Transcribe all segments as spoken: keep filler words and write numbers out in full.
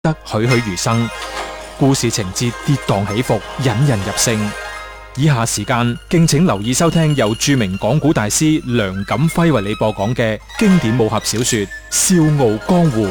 得栩栩如生，故事情節跌宕起伏，引人入勝。以下時間敬請留意收聽由著名講古大師梁錦輝為你播講嘅經典武俠小說《笑傲江湖》。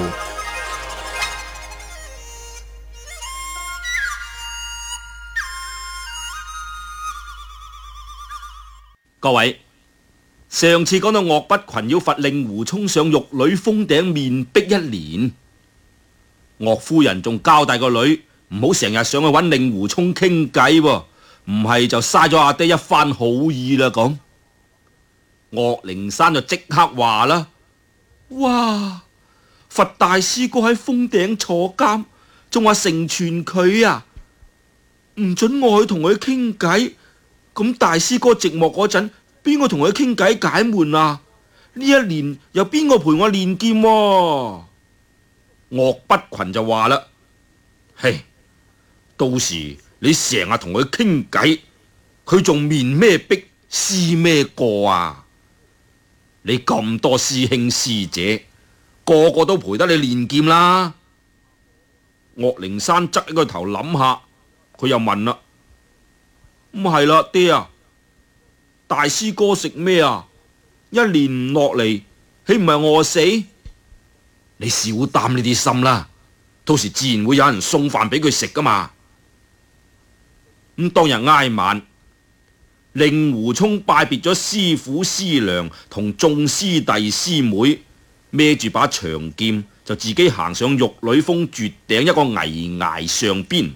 各位，上次講到岳不群要罰令狐沖上玉女峰頂面壁一年，岳夫人仲交代個女唔好成日上去揾令狐沖傾偈喎，唔係就嘥咗阿爹一番好意啦。咁岳靈珊就即刻話啦：哇，罰大師哥喺峰頂坐監，仲話成全佢啊，唔准我去同佢傾偈。咁大師哥寂寞嗰陣，邊個同佢傾偈解悶啊？呢一年有邊個陪我練劍啊？岳不群就話啦：嘿，到時你成日同佢傾偈，佢仲面咩壁思咩過啊？你咁多師兄師姐，個個都陪得你練劍啦。岳靈珊側起個頭諗下，佢又問啦：咁係啦，爹啊，大師哥食咩啊？一年唔落嚟，豈唔係餓死？你少擔呢啲心啦，到時自然會有人送飯俾佢食噶嘛。咁當日挨晚，令狐沖拜別咗師傅師娘同眾師弟師妹，孭住把長劍就自己行上玉女峰絕頂一個危崖上邊。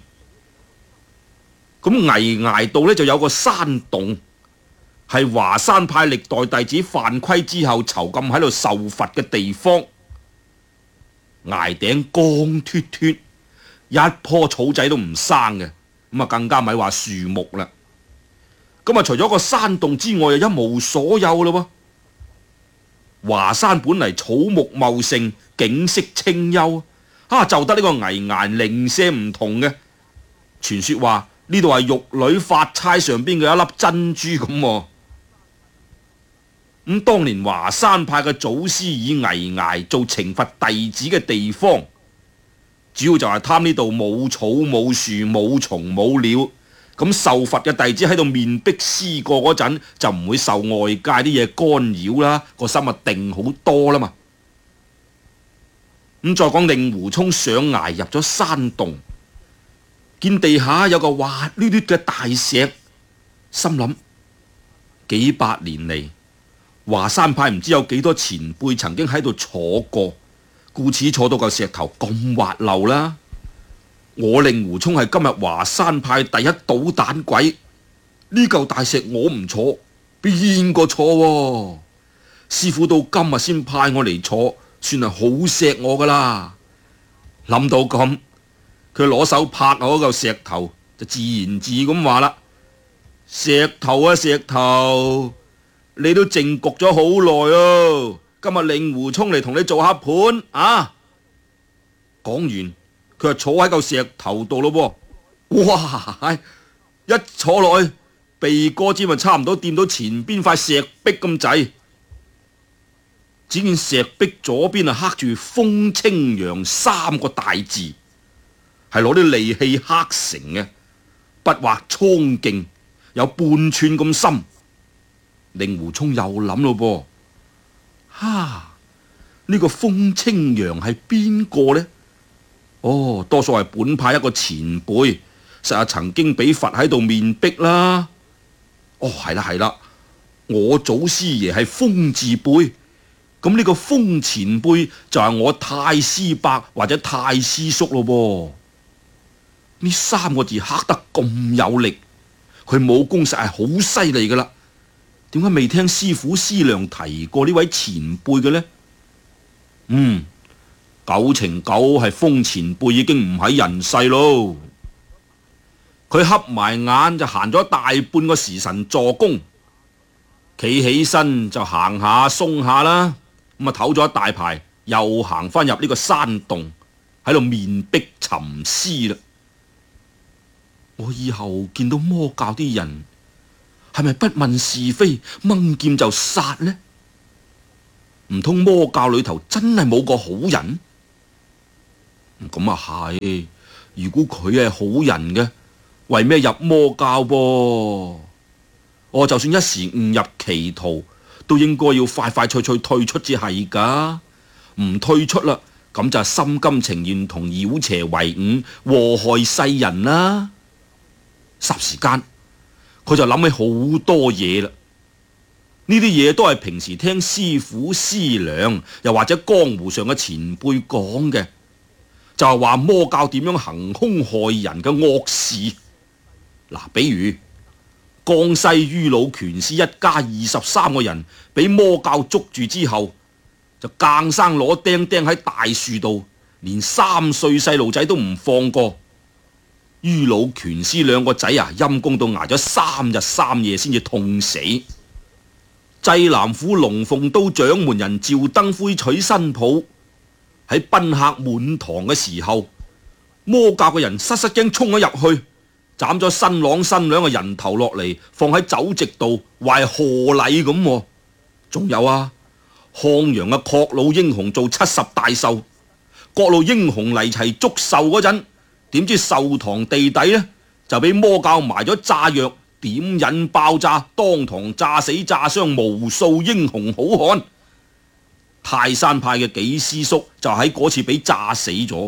咁危崖度呢就有個山洞，係華山派歷代弟子犯規之後囚禁喺度受罰嘅地方。崖頂光脱脱，一棵草仔都唔生嘅，咁啊更加咪話樹木啦。咁啊除咗個山洞之外，又一無所有咯喎。華山本嚟草木茂盛，景色清幽，啊就得呢個危崖零舍唔同嘅。傳說話呢度係玉女發釵上邊嘅一粒珍珠咁喎。咁當年華山派嘅祖師以危崖做懲罰弟子嘅地方，主要就係貪呢度冇草冇樹冇蟲冇鳥，咁受罰嘅弟子喺度面壁思過嗰陣，就唔會受外界啲嘢干擾啦，個心啊定好多啦嘛。咁再講令狐沖上崖入咗山洞，見地下有個滑捋捋嘅大石，心諗幾百年嚟，華山派唔知有幾多前輩曾經喺度坐過，故此坐到嚿石頭咁滑溜啦。我令狐沖係今日華山派第一搗蛋鬼，呢嚿大石我唔坐，邊個坐喎？師傅到今日先派我嚟坐，算係好錫我噶啦。諗到咁，佢攞手拍下嗰嚿石頭，就自言自語咁話啦：石頭啊石頭，你都靜焗咗好耐哦，今日令狐沖嚟同你做下盤啊！講完，佢就坐喺嚿石頭度咯噃，哇！一坐落去，鼻哥尖咪差唔多掂到前邊塊石壁咁滯。只見石壁左邊啊刻住風清揚三個大字，係攞啲利器刻成嘅，筆畫蒼勁，有半寸咁深。令狐沖又諗咯噃，哈！呢個風清揚係邊個呢？哦，多數係本派一個前輩，實係曾經俾罰喺度面壁啦。哦，係啦係啦，我祖師爺係風字輩，咁呢個風前輩就係我太師伯或者太師叔咯噃。呢三個字刻得咁有力，佢武功實係好犀利噶啦。點解未聽師傅師娘提過呢位前輩嘅呢？嗯，九成九係風前輩已經唔喺人世咯。佢瞌埋眼就行咗大半個時辰坐功，企起身就行下鬆下啦，咁啊唞咗一大排，又行翻入呢個山洞，喺度面壁沉思啦。我以後見到魔教啲人，係咪不問是非，掹劍就殺呢？唔通魔教裏頭真係冇個好人？ 咁啊係，如果佢係好人嘅，為咩入魔教噃？我就算一時誤入歧途，都應該要快快脆脆退出至係噶。唔退出啦，咁就係心甘情願同妖邪為伍，禍害世人啦。霎時間，佢就諗起好多嘢啦。呢啲嘢都係平時聽師傅師娘，又或者江湖上嘅前輩講嘅，就係話魔教點樣行兇害人嘅惡事。嗱，比如江西於老拳師一家二十三個人俾魔教捉住之後，就硬生攞釘釘喺大樹度，連三歲細路仔都唔放過。於老拳師兩個仔啊，陰公到挨咗三日三夜先至痛死。濟南府龍鳳都掌門人趙登輝娶新抱，喺賓客滿堂嘅時候，魔教嘅人失失驚衝咗入去，斬咗新郎新娘嘅人頭落嚟，放喺酒席度，話係賀禮咁。仲有啊，漢陽嘅確老英雄做七十大壽，各路英雄嚟齊祝壽嗰陣，點知壽堂地底呢，就俾魔教埋咗炸藥，點引爆炸，當堂炸死炸傷無數英雄好漢。泰山派嘅幾師叔就喺嗰次俾炸死咗。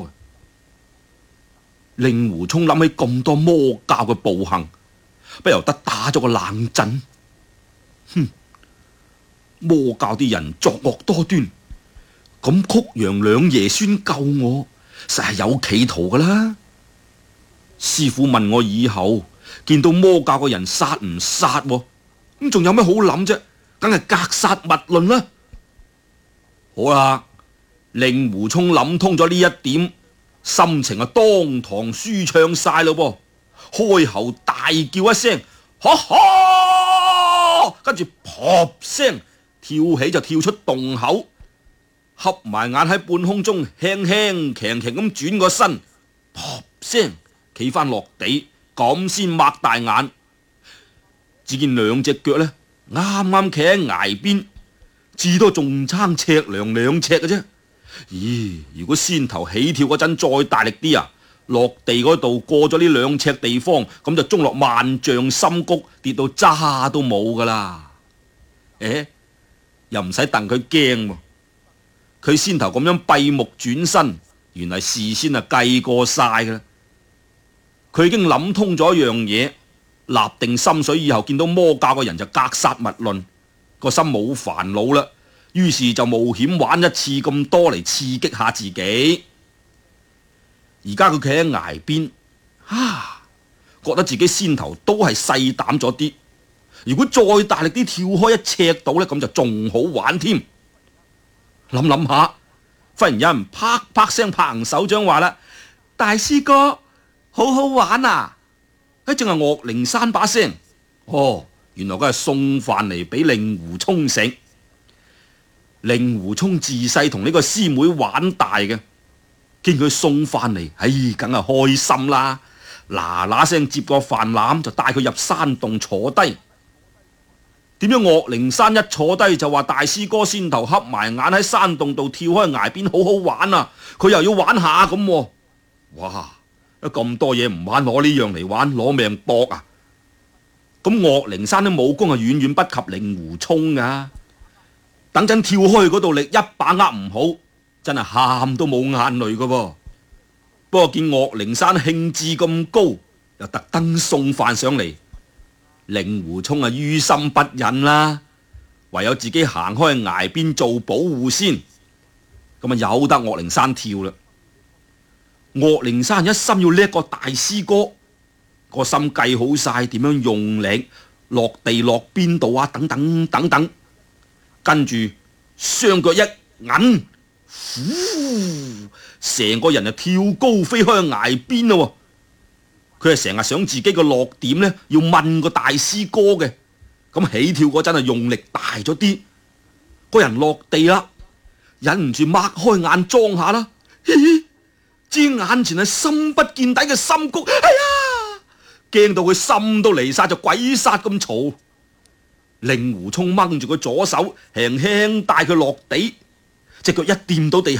令狐沖諗起咁多魔教嘅暴行，不由得打咗個冷震。哼，魔教啲人作惡多端，咁曲陽兩爺孫救我，實係有企圖噶啦。師父問我以後見到魔教嘅人殺唔殺，咁仲有咩好諗啫？梗係格殺勿論啦。好啦，令狐沖諗通咗呢一點，心情啊當堂舒暢晒咯噃，開口大叫一聲，哈哈，跟住噗聲跳起就跳出洞口，合埋眼喺半空中輕輕強強咁轉個身，噗聲企翻落地，咁先擘大眼，只見兩隻腳呢啱啱企喺崖邊，至多仲差尺量兩尺嘅啫。咦，如果先頭起跳嗰陣再大力啲啊，落地嗰度過咗呢兩尺地方，咁就中落萬丈深谷，跌到渣都冇噶啦。誒，又唔使戥佢驚喎，佢先頭咁樣閉目轉身，原來事先啊計過晒噶啦。佢已經諗通咗一樣嘢，立定心水，以後見到魔教嘅人就格殺勿論，個心冇煩惱啦。於是就冒險玩一次咁多嚟刺激下自己。而家佢企喺崖邊，啊，覺得自己先頭都係細膽咗啲。如果再大力啲跳開一尺度呢，咁就仲好玩添。諗諗下，忽然有人啪啪聲拍行手掌話啦：大師哥，好好玩啊！誒，正係岳靈珊把聲。哦，原來佢係送飯嚟俾令狐沖食。令狐沖自細同呢個師妹玩大嘅，見佢送飯嚟，唉，梗係開心啦！嗱嗱聲接個飯籃就帶佢入山洞坐低。點樣岳靈珊一坐低就話大師哥先頭瞌埋眼喺山洞度跳開崖邊，好好玩啊！佢又要玩下咁，啊，哇！咁多嘢唔玩，攞呢樣嚟玩，攞命搏啊！咁岳靈珊啲武功係遠遠不及令狐沖噶。等陣跳開嗰度力一把握唔好，真係喊都冇眼淚噶噃。不過見岳靈珊興致咁高，又特登送飯上嚟，令狐沖啊於心不忍啦，唯有自己行開崖邊做保護先。咁啊由得岳靈珊跳啦。岳靈珊一心要叻過大師哥，個心計好晒點樣用力，落地落邊度啊，等等等等。跟住雙腳一揞，呼，成個人就跳高飛開崖邊咯。佢係成日想自己個落點呢，要問個大師哥嘅。咁起跳嗰陣係用力大咗啲，個人落地啦，忍唔住擘開眼裝下啦。嘻嘻，知眼前係深不見底嘅深谷，哎呀，驚到佢心都離晒，就鬼殺咁嘈。令狐沖掹住佢左手，輕輕帶佢落地，隻腳一掂到地下，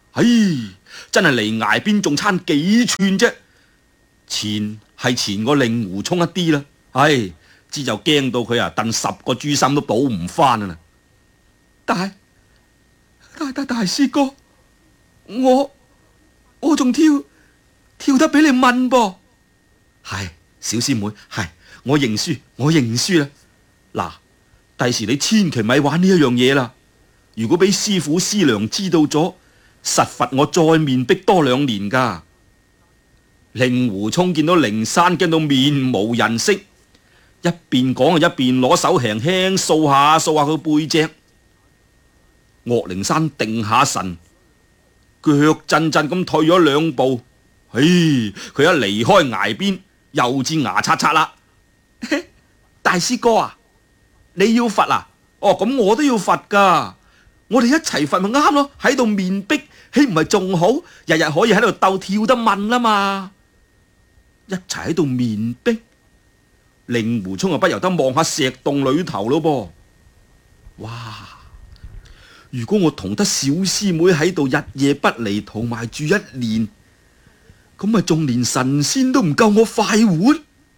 唉，真係離崖邊仲差幾寸啫，前係前個令狐沖一啲啦，唉，知就驚到佢啊，燉十個豬心都補唔翻啊！大大大大師哥，我我仲跳跳得俾你問噃，係小師妹，係我認輸，我認輸啦。嗱，第時你千祈咪玩呢一樣嘢啦，如果俾師傅師娘知道咗，實罰我再面壁多兩年噶。令狐沖見到靈山驚到面無人色，一邊講啊一邊攞手輕輕掃下掃下佢背脊。岳靈山定下神，腳震震咁退咗兩步，唉，佢一離開崖邊，又至牙刷刷啦。大師哥啊，你要罰啊？哦，咁我都要罰噶，我哋一齊罰咪啱咯，喺度面壁，豈唔係仲好？日日可以喺度鬥跳得問啦嘛，一齊喺度面壁。令狐沖啊，不由得望下石洞裏頭咯噃，哇！如果我同得小師妹喺度日夜不離同埋住一年，咁咪仲連神仙都唔夠我快活？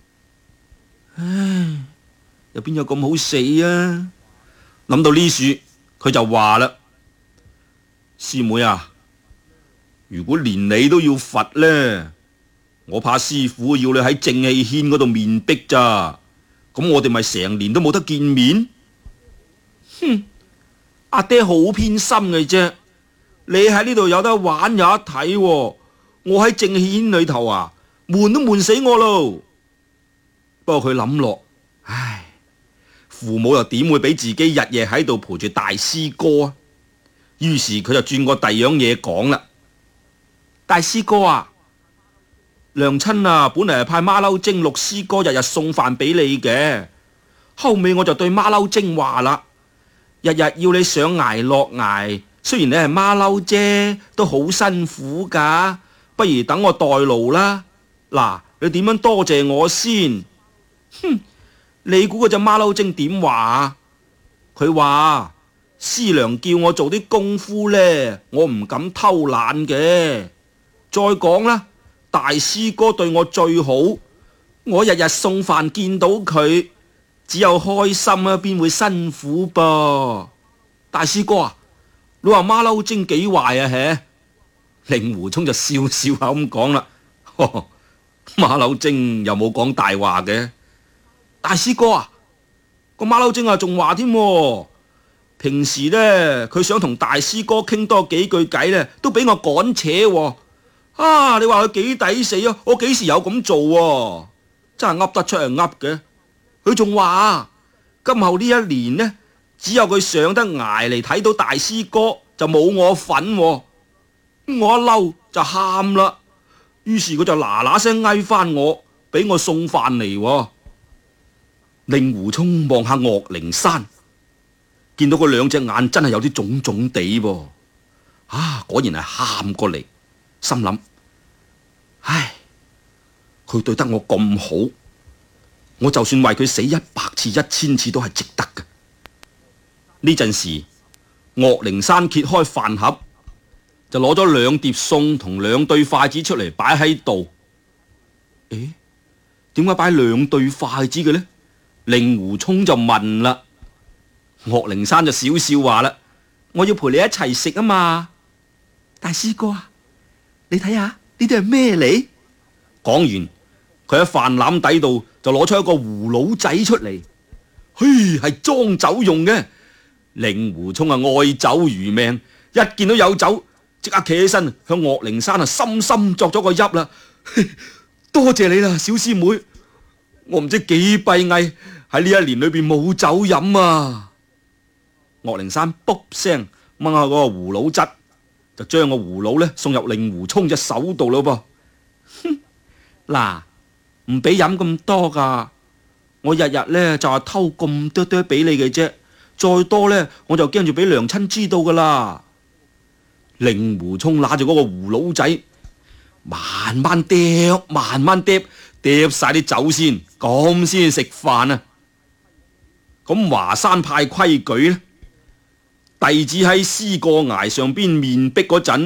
唉，又邊有咁好死啊？諗到呢處，佢就話啦：師妹啊，如果連你都要罰呢，我怕師傅要你喺正氣軒嗰度面壁咋，咁我哋咪成年都冇得見面。哼！阿爹好偏心嘅啫，你喺呢度有得玩有得睇喎，我喺正氣軒裏頭啊，悶都悶死我咯。不過佢諗落，唉，父母又點會俾自己日夜喺度陪住大師哥啊？於是佢就轉個第樣嘢講啦：大師哥啊，娘親啊，本嚟係派馬騮精六師哥日日送飯俾你嘅，後尾我就對馬騮精話啦。日日要你上崖落崖，雖然你係馬騮啫，都好辛苦噶，不如等我代勞啦。嗱，你點樣多謝我先？哼，你估嗰隻馬騮精點話？佢話師娘叫我做啲功夫呢，我唔敢偷懶嘅。再講啦，大師哥對我最好，我日日送飯見到佢，只有開心啊，邊會辛苦噃？大師哥啊，你話馬騮精幾壞啊？嘿，令狐沖就笑笑口咁講啦。馬騮精又冇講大話嘅。大師哥啊，個馬騮精啊仲話添，平時呢，佢想同大師哥傾多幾句偈呢，都俾我趕扯。啊，你話佢幾抵死啊？我幾時有咁做啊？真係噏得出係噏嘅。佢仲話今後呢一年呢，只有佢上得崖嚟睇到大師哥，就冇我份。我一嬲就喊啦，於是佢就嗱嗱聲嗌翻我，俾我送飯嚟。令狐沖望下岳靈山，見到佢兩隻眼真係有啲腫腫地噃，啊，果然係喊過嚟，心諗：唉，佢對得我咁好。我就算為佢死一百次、一千次都係值得嘅。呢陣時，岳靈山揭開飯盒，就攞咗兩碟餸同兩對筷子出嚟擺喺度。誒，點解擺兩對筷子嘅呢？令狐沖就問啦。岳靈山就笑笑話啦：我要陪你一齊食啊嘛。大師哥啊，你睇下呢啲係咩嚟？講完，佢喺飯籃底度就攞出一個葫蘆仔出嚟，嘿，係裝酒用嘅。令狐沖啊愛酒如命，一見到有酒，即刻企起身向岳靈山啊深深作咗個揖啦。多謝你啦，小師妹，我唔知幾閉翳喺呢一年裏邊冇酒飲啊。岳靈山卜聲掹下嗰個葫蘆質，就將個葫蘆呢送入令狐沖隻手度咯噃。哼，嗱，唔俾飲咁多噶，我日日呢就係偷咁多多俾你嘅啫，再多呢，我就驚住俾娘親知道噶啦。令狐沖拿住嗰個葫蘆仔，慢慢嗒，慢慢嗒，嗒晒啲酒先，咁先食飯啊。咁華山派規矩呢，弟子喺思過崖上邊面壁嗰陣，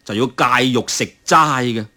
就要戒肉食齋嘅。